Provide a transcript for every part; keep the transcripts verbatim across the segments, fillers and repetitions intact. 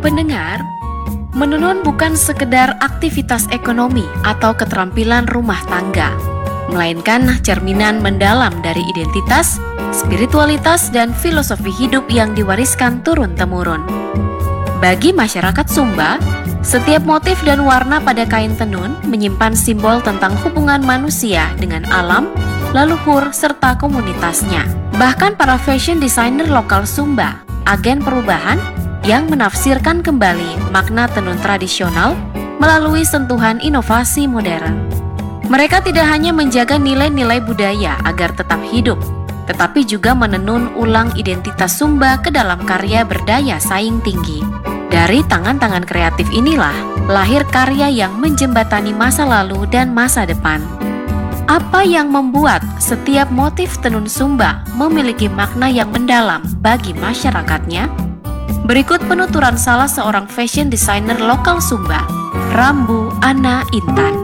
Pendengar, menenun bukan sekedar aktivitas ekonomi atau keterampilan rumah tangga, melainkan cerminan mendalam dari identitas, spiritualitas, dan filosofi hidup yang diwariskan turun-temurun. Bagi masyarakat Sumba, setiap motif dan warna pada kain tenun menyimpan simbol tentang hubungan manusia dengan alam, leluhur, serta komunitasnya. Bahkan para fashion designer lokal Sumba, agen perubahan yang menafsirkan kembali makna tenun tradisional melalui sentuhan inovasi modern. Mereka tidak hanya menjaga nilai-nilai budaya agar tetap hidup, tetapi juga menenun ulang identitas Sumba ke dalam karya berdaya saing tinggi. Dari tangan-tangan kreatif inilah lahir karya yang menjembatani masa lalu dan masa depan. Apa yang membuat setiap motif tenun Sumba memiliki makna yang mendalam bagi masyarakatnya? Berikut penuturan salah seorang fashion designer lokal Sumba, Rambu Ana Intan.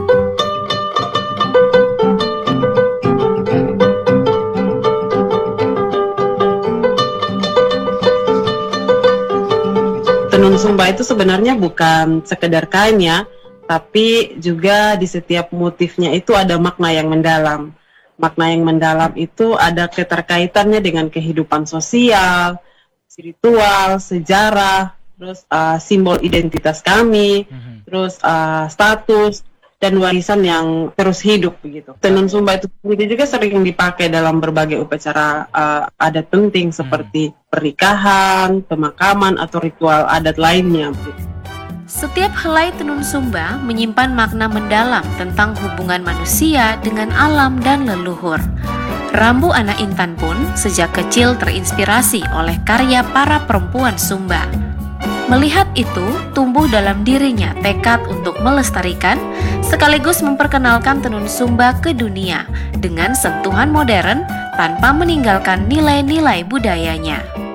Tenun Sumba itu sebenarnya bukan sekedar kain ya, tapi juga di setiap motifnya itu ada makna yang mendalam. Makna yang mendalam itu ada keterkaitannya dengan kehidupan sosial, spiritual, sejarah, terus uh, simbol identitas kami, mm-hmm. terus uh, status dan warisan yang terus hidup begitu. Tenun Sumba itu sendiri juga sering dipakai dalam berbagai upacara uh, adat penting seperti mm-hmm. pernikahan, pemakaman atau ritual adat lainnya. Setiap helai tenun Sumba menyimpan makna mendalam tentang hubungan manusia dengan alam dan leluhur. Rambu Ana Intan pun sejak kecil terinspirasi oleh karya para perempuan Sumba. Melihat itu, tumbuh dalam dirinya tekad untuk melestarikan sekaligus memperkenalkan tenun Sumba ke dunia dengan sentuhan modern tanpa meninggalkan nilai-nilai budayanya.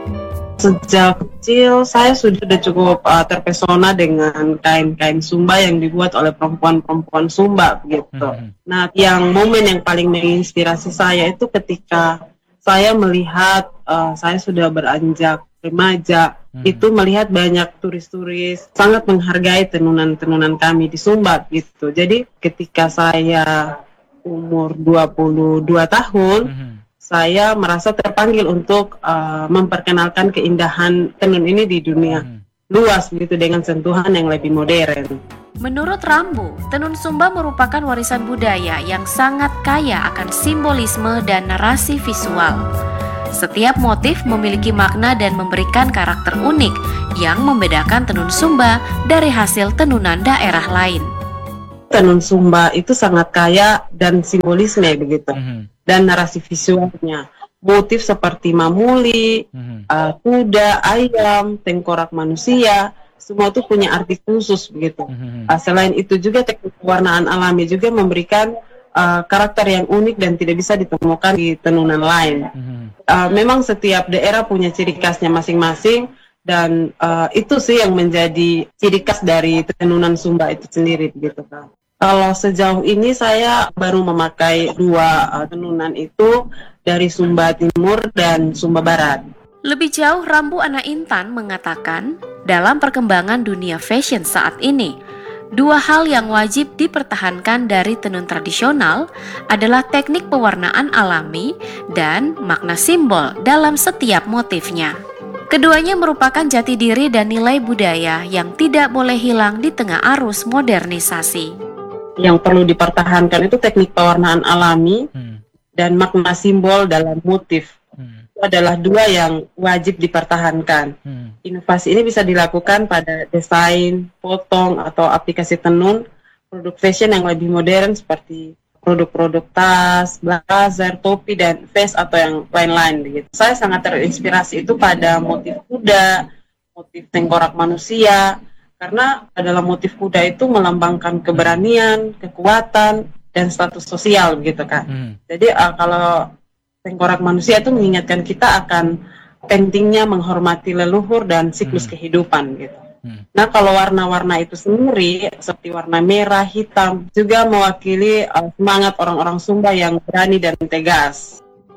Sejak kecil saya sudah cukup uh, terpesona dengan kain-kain Sumba yang dibuat oleh perempuan-perempuan Sumba begitu. Mm-hmm. Nah, yang momen yang paling menginspirasi saya itu ketika saya melihat uh, saya sudah beranjak remaja, mm-hmm. itu melihat banyak turis-turis sangat menghargai tenunan-tenunan kami di Sumba gitu. Jadi ketika saya umur dua puluh dua tahun, mm-hmm. saya merasa terpanggil untuk uh, memperkenalkan keindahan tenun ini di dunia hmm. luas begitu dengan sentuhan yang lebih modern. Menurut Rambu, tenun Sumba merupakan warisan budaya yang sangat kaya akan simbolisme dan narasi visual. Setiap motif memiliki makna dan memberikan karakter unik yang membedakan tenun Sumba dari hasil tenunan daerah lain. Tenun Sumba itu sangat kaya dan simbolisme begitu. Hmm. Dan narasi visualnya, motif seperti mamuli, mm-hmm. uh, kuda, ayam, tengkorak manusia, semua itu punya arti khusus begitu. Mm-hmm. Uh, selain itu juga teknik pewarnaan alami juga memberikan uh, karakter yang unik dan tidak bisa ditemukan di tenunan lain. Mm-hmm. Uh, memang setiap daerah punya ciri khasnya masing-masing dan uh, itu sih yang menjadi ciri khas dari tenunan Sumba itu sendiri begitu kan. Kalau sejauh ini saya baru memakai dua uh, tenunan itu dari Sumba Timur dan Sumba Barat. Lebih jauh, Rambu Ana Intan mengatakan, dalam perkembangan dunia fashion saat ini, dua hal yang wajib dipertahankan dari tenun tradisional adalah teknik pewarnaan alami dan makna simbol dalam setiap motifnya. Keduanya merupakan jati diri dan nilai budaya yang tidak boleh hilang di tengah arus modernisasi. Yang perlu dipertahankan itu teknik pewarnaan alami hmm. dan makna simbol dalam motif. Hmm. Itu adalah dua yang wajib dipertahankan. Hmm. Inovasi ini bisa dilakukan pada desain, potong, atau aplikasi tenun, produk fashion yang lebih modern seperti produk-produk tas, blazer, topi, dan vest atau yang lain-lain begitu. Saya sangat terinspirasi itu pada motif kuda, motif tengkorak manusia, karena dalam motif kuda itu melambangkan keberanian, kekuatan, dan status sosial begitu kan. Hmm. Jadi uh, kalau tengkorak manusia itu mengingatkan kita akan pentingnya menghormati leluhur dan siklus hmm. kehidupan gitu. Hmm. Nah kalau warna-warna itu sendiri seperti warna merah, hitam juga mewakili uh, semangat orang-orang Sumba yang berani dan tegas.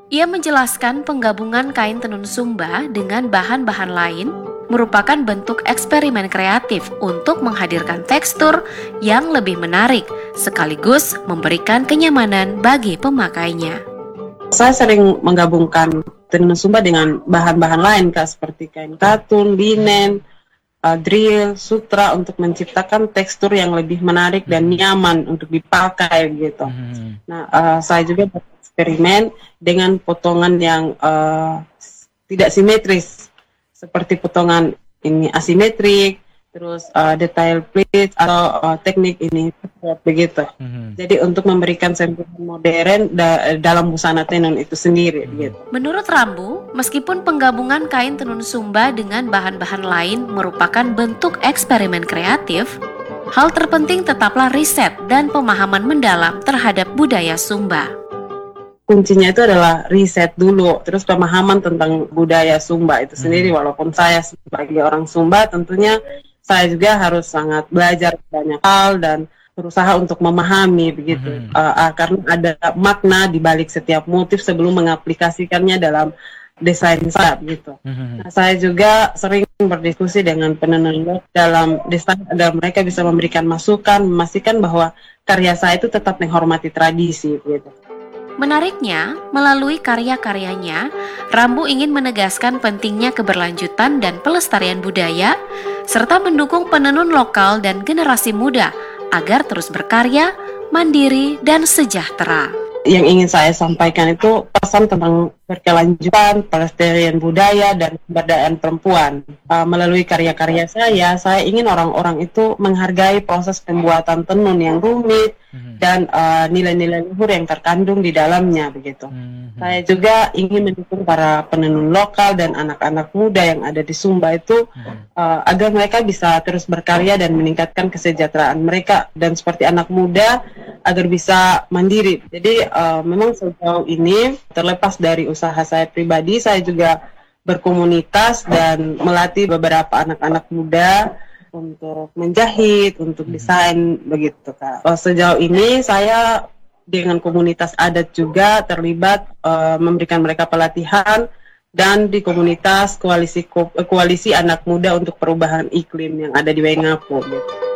Ia menjelaskan penggabungan kain tenun Sumba dengan bahan-bahan lain merupakan bentuk eksperimen kreatif untuk menghadirkan tekstur yang lebih menarik, sekaligus memberikan kenyamanan bagi pemakainya. Saya sering menggabungkan tenun Sumba dengan bahan-bahan lain, Kak, seperti kain katun, linen, uh, drill, sutra untuk menciptakan tekstur yang lebih menarik dan nyaman untuk dipakai gitu. Hmm. Nah, uh, saya juga bereksperimen dengan potongan yang uh, tidak simetris, seperti potongan ini asimetrik, terus uh, detail pleat atau uh, teknik ini begitu. Mm-hmm. Jadi untuk memberikan sentuhan modern da- dalam busana tenun itu sendiri. Mm-hmm. Gitu. Menurut Rambu, meskipun penggabungan kain tenun Sumba dengan bahan-bahan lain merupakan bentuk eksperimen kreatif, hal terpenting tetaplah riset dan pemahaman mendalam terhadap budaya Sumba. Kuncinya itu adalah riset dulu, terus pemahaman tentang budaya Sumba itu sendiri. Mm-hmm. Walaupun saya sebagai orang Sumba tentunya saya juga harus sangat belajar banyak hal dan berusaha untuk memahami begitu, mm-hmm. uh, uh, karena ada makna di balik setiap motif sebelum mengaplikasikannya dalam desain saya gitu. Mm-hmm. Nah, saya juga sering berdiskusi dengan penenun dalam desain agar mereka bisa memberikan masukan, memastikan bahwa karya saya itu tetap menghormati tradisi gitu. Menariknya, melalui karya-karyanya, Rambu ingin menegaskan pentingnya keberlanjutan dan pelestarian budaya, serta mendukung penenun lokal dan generasi muda agar terus berkarya, mandiri, dan sejahtera. Yang ingin saya sampaikan itu pesan tentang berkelanjutan, pelestarian budaya, dan pemberdayaan perempuan. Uh, melalui karya-karya saya, saya ingin orang-orang itu menghargai proses pembuatan tenun yang rumit, mm-hmm. dan uh, nilai-nilai luhur yang terkandung di dalamnya begitu. Mm-hmm. Saya juga ingin mendukung para penenun lokal dan anak-anak muda yang ada di Sumba itu, mm-hmm. uh, agar mereka bisa terus berkarya dan meningkatkan kesejahteraan mereka, dan seperti anak muda agar bisa mandiri. Jadi uh, memang sejauh ini terlepas dari usaha saya pribadi, saya juga berkomunitas dan melatih beberapa anak-anak muda untuk menjahit, untuk desain begitu, Kak. Uh, sejauh ini saya dengan komunitas adat juga terlibat uh, memberikan mereka pelatihan, dan di komunitas koalisi koalisi anak muda untuk perubahan iklim yang ada di Waingapu gitu.